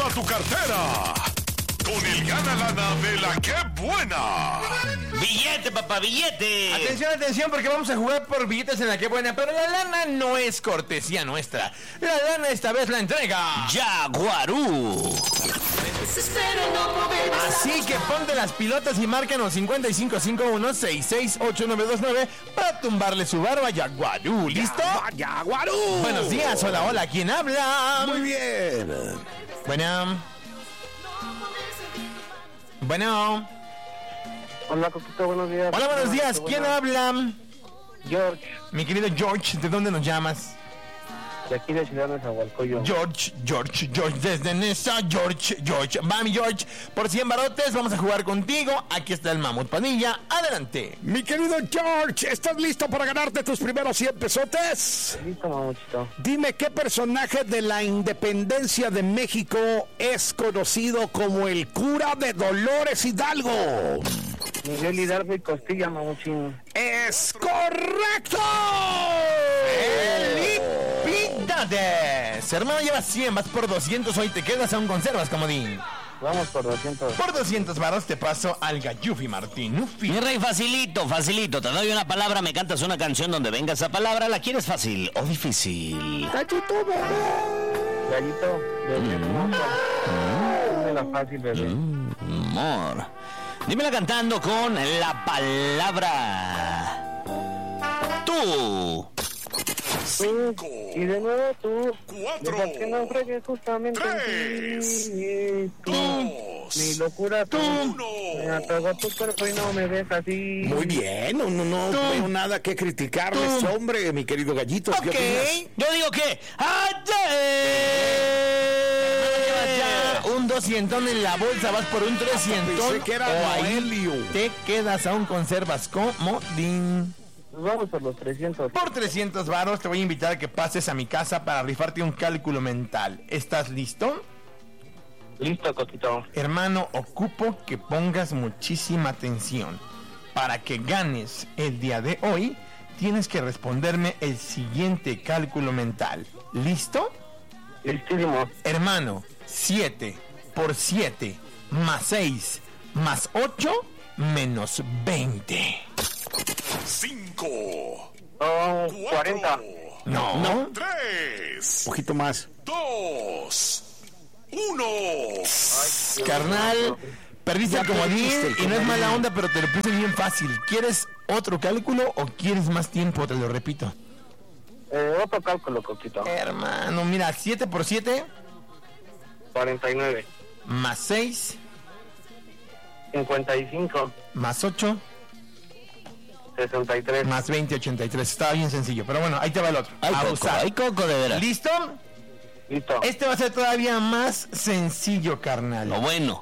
tu cartera con el gana lana de la que buena. ¡Billete, papá, billete! Atención, atención, porque vamos a jugar por billetes en la que buena, pero la lana no es cortesía nuestra. La lana esta vez la entrega Jaguarú. Así que ponte las pilotas y márcanos 5551-668929 para tumbarle su barba a Jaguarú. ¿Listo? ¡Jaguarú! Buenos días, hola, hola, ¿quién habla? Muy bien. Bueno. Hola, Coquito, buenos días. Hola, buenos días, ¿quién habla? George, Mi querido George, ¿de dónde nos llamas? de aquí de Ciudad Nezahualcóyotl. George, desde Nesa, George. Va, mi George, por 100 barotes vamos a jugar contigo. Aquí está el Mamut Padilla, adelante. Mi querido George, ¿estás listo para ganarte tus primeros 100 pesotes? Listo, mamuchito. Dime qué personaje de la independencia de México es conocido como el cura de Dolores Hidalgo. Miguel Hidalgo y Costilla, mamuchín. ¡Es correcto! ¡Felicidades! Hermano, llevas 100, vas por 200, hoy te quedas, aún conservas, comodín. Vamos por 200. Por 200 baros te paso al Gallufi Martínufi. Mi rey, facilito. Te doy una palabra, me cantas una canción donde venga esa palabra. ¿La quieres fácil o difícil? Gallito, bebé, la fácil, bebé. Amor. Dímela cantando con la palabra. Tú. Tú, y de nuevo tú. 4, Deja que no fregues justamente 3, en ti. Tú, mi locura, tú. Me atragó tu cuerpo y no me ves así. Muy bien, no veo nada que criticarle a este hombre, mi querido Gallito. ¿Qué opinas? Yo digo que Un 200 en la bolsa, vas por un 300. Pensé que era o ahí Noelio. te quedas, aún conservas comodín. Vamos por los 300. Por 300 varos te voy a invitar a que pases a mi casa para rifarte un cálculo mental. ¿Estás listo? Listo, Coquito. Hermano, ocupo que pongas muchísima atención. Para que ganes el día de hoy, tienes que responderme el siguiente cálculo mental. ¿Listo? Listísimo. Hermano, 7 por 7 más 6 más 8 menos 20. 5, 40. No. 3, Un poquito más. 2, 1. Carnal, perdiste el comodín perdiste el y no es comodín. mala onda, pero te lo puse bien fácil. ¿Quieres otro cálculo o quieres más tiempo? Te lo repito. Otro cálculo, Coquito. Hermano, mira, 7 por 7 49. más 6 55. más 8 63. más 20, 83. Estaba bien sencillo, pero bueno, ahí te va el otro. hay coco de veras. ¿Listo? Listo. Este va a ser todavía más sencillo, carnal. Lo bueno.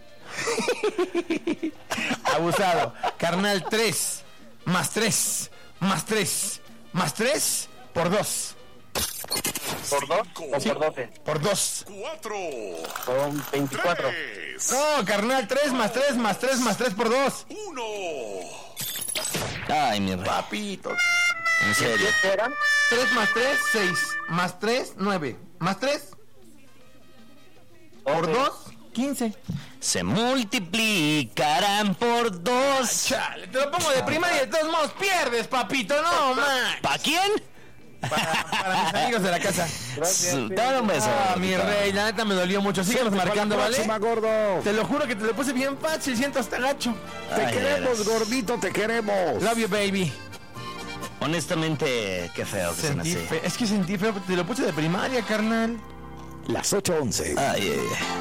Abusado. Carnal, 3 más 3 más 3 más 3 por 2. ¿Por 2 o Sí. por 12? Por 2. 4, Son 24. 3, No, carnal, 3 más 3 más 3 más 3 por 2. 1. Ay, mi rey. Papito. En serio. ¿Qué eran? 3 más 3, 6. Más 3, 9. Más 3 por 2, 15. Se multiplicarán por 2. Chale, te lo pongo de primaria y de todos modos pierdes, papito. No, man. ¿Para quién? Para mis amigos de la casa. Gracias. Dale un beso. Ah, mi rey, la neta me dolió mucho. Síganos marcando, ¿vale? Próxima, gordo. Te lo juro que te lo puse bien fácil, siento hasta gacho. Te Ay, queremos, de veras. gordito, te queremos. Love you, baby. Honestamente, qué feo que sean Sentí así. es que sentí feo, te lo puse de primaria, carnal. Las 8:11. Ay, ay, ay.